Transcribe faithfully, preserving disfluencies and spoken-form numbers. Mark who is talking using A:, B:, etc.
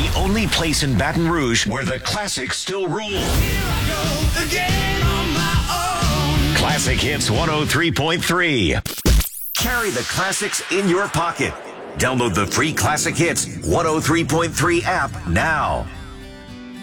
A: the only place in Baton Rouge where the classics still rule. Here I go again on my own. Classic Hits one oh three point three. Carry the classics in your pocket. Download the free Classic Hits one oh three point three app now.